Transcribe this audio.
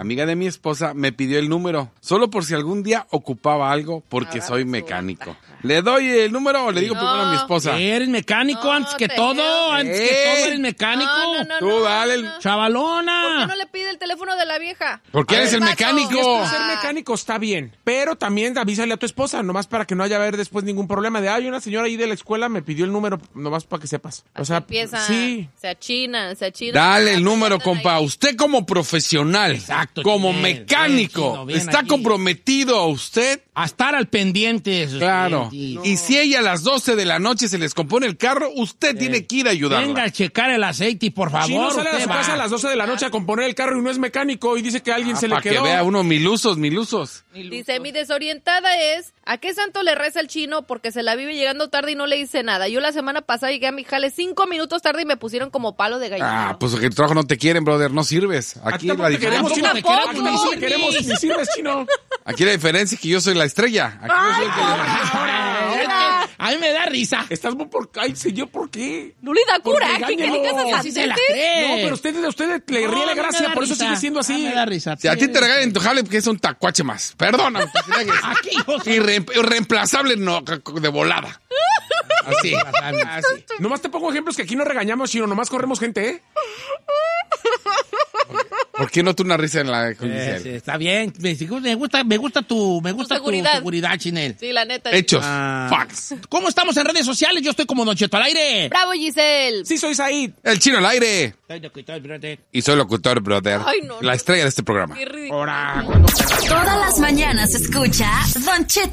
amiga de mi esposa, me pidió el número, solo por si algún día ocupaba algo, porque soy mecánico. ¿Le doy el número o le digo primero a mi esposa? ¿Eres mecánico antes que todo? ¿Eres mecánico? Tú dale. ¡Chavalona! ¿Por qué no le pide el teléfono de la vieja? Porque eres el mecánico. Si es por ser mecánico está bien, pero también avísale a tu esposa, nomás para que no haya haber después ningún problema de, una señora ahí de la escuela me pidió el número, nomás para que sepas. O sea, empieza, se achina. Dale el número, compa. Usted como profesional, exacto, como Chinel, mecánico, bien ¿está aquí comprometido a usted? A estar al pendiente. Claro. Y si ella a las 12 de la noche se les compone el carro, usted tiene que ir a ayudarla. Venga a checar el aceite, por favor. Chino sale a su casa a las 12 de la noche a componer el carro y no es mecánico y dice que a alguien se le quedó. Para que vea uno milusos. Dice, mi desorientada es, ¿a qué santo le reza el Chino? Porque se la vive llegando tarde y no le dice nada. Yo la semana pasada llegué a mi jale 5 minutos tarde y me pusieron como palo de gallina. Pues que el trabajo no te quieren, brother, no sirves. Aquí la diferencia. Ni sirves, Chino. Aquí la diferencia es que yo soy la estrella. Aquí yo soy el que A mí me da risa. Estás por... Ay, señor, ¿por qué? No le da coraje que digas a así se la gente. cree. No, pero usted le ríe la gracia, por eso sigue siendo así. Me da risa. Si a ti te regalan tu jale, porque es un tacuache más. Perdona. Aquí, Irreemplazable no, de volada. Así. Nomás te pongo ejemplos que aquí no regañamos, Chino, nomás corremos gente, ¿eh? ¿Por qué no tú una risa en la condición? Sí, está bien. Me gusta tu seguridad, Chinel. Sí, la neta. Hechos. Facts. ¿Cómo estamos en redes sociales? Yo estoy como Don Cheto al aire. Bravo, Giselle. Sí, soy Said. El Chino al aire. Soy locutor, brother. Y soy locutor, brother. Ay, no, la estrella de este programa. Qué ridículo. Ahora, Todas las mañanas escucha Don Cheto